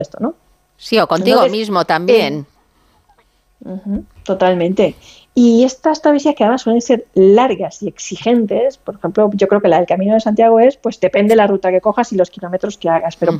esto, ¿no? Sí, o contigo Entonces, mismo también. totalmente. Y estas travesías que además suelen ser largas y exigentes, por ejemplo, yo creo que la del Camino de Santiago es, pues depende de la ruta que cojas y los kilómetros que hagas, pero